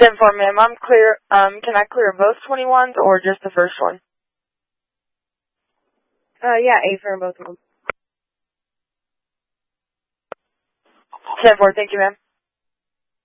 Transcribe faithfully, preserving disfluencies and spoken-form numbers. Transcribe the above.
ten four, ma'am, I'm clear. Um, can I clear both twenty-ones or just the first one? Uh, yeah, A for both of them. ten four, thank you, ma'am.